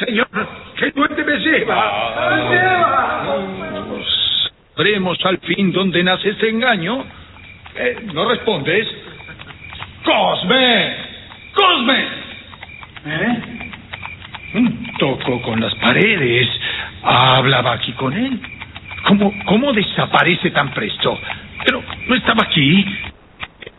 señor, que el duende me lleva. ¿Sabremos al fin dónde nace este engaño? ¿No respondes? ¡Cosme! ¡Cosme! Tocó con las paredes. Hablaba aquí con él. ¿Cómo desaparece tan presto? Pero no estaba aquí.